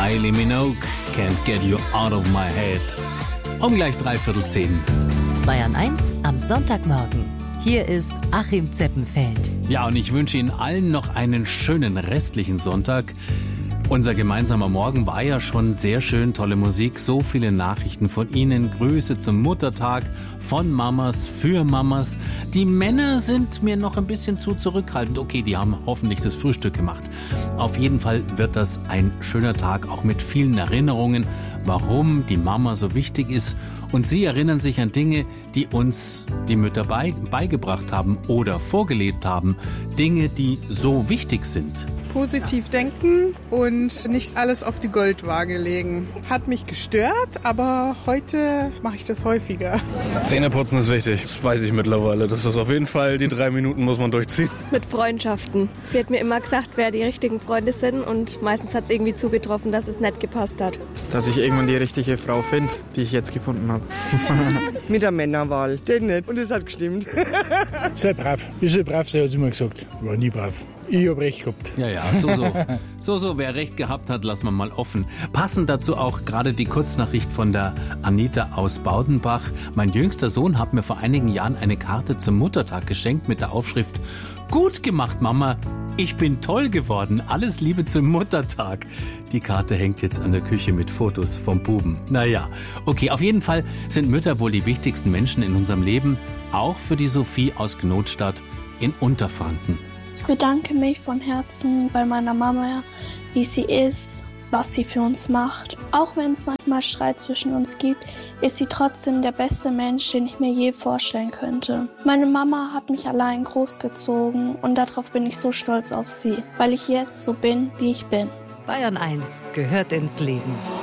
Kylie Minogue, Can't Get You Out of My Head. Um gleich 9:45. Bayern 1 am Sonntagmorgen. Hier ist Achim Zeppenfeld. Ja, und ich wünsche Ihnen allen noch einen schönen restlichen Sonntag. Unser gemeinsamer Morgen war ja schon sehr schön, tolle Musik, so viele Nachrichten von Ihnen, Grüße zum Muttertag, von Mamas, für Mamas. Die Männer sind mir noch ein bisschen zu zurückhaltend. Okay, die haben hoffentlich das Frühstück gemacht. Auf jeden Fall wird das ein schöner Tag, auch mit vielen Erinnerungen, warum die Mama so wichtig ist. Und Sie erinnern sich an Dinge, die uns die Mütter beigebracht haben oder vorgelebt haben. Dinge, die so wichtig sind. Positiv denken und nicht alles auf die Goldwaage legen. Hat mich gestört, aber heute mache ich das häufiger. Zähneputzen ist wichtig, das weiß ich mittlerweile. Das ist auf jeden Fall, die 3 Minuten muss man durchziehen. Mit Freundschaften. Sie hat mir immer gesagt, wer die richtigen Freunde sind und meistens hat es irgendwie zugetroffen, dass es nicht gepasst hat. Dass ich irgendwann die richtige Frau finde, die ich jetzt gefunden habe. Mit der Männerwahl. Den nicht. Und es hat gestimmt. Sei brav. Ich sei brav, sie hat immer gesagt. War nie brav. Ich hab recht gehabt. Ja, so. Wer recht gehabt hat, lassen wir mal offen. Passend dazu auch gerade die Kurznachricht von der Anita aus Baudenbach. Mein jüngster Sohn hat mir vor einigen Jahren eine Karte zum Muttertag geschenkt mit der Aufschrift: Gut gemacht, Mama. Ich bin toll geworden. Alles Liebe zum Muttertag. Die Karte hängt jetzt an der Küche mit Fotos vom Buben. Naja, okay, auf jeden Fall sind Mütter wohl die wichtigsten Menschen in unserem Leben. Auch für die Sophie aus Gnotstadt in Unterfranken. Ich bedanke mich von Herzen bei meiner Mama, wie sie ist, was sie für uns macht. Auch wenn es manchmal Streit zwischen uns gibt, ist sie trotzdem der beste Mensch, den ich mir je vorstellen könnte. Meine Mama hat mich allein großgezogen und darauf bin ich so stolz auf sie, weil ich jetzt so bin, wie ich bin. Bayern 1 gehört ins Leben.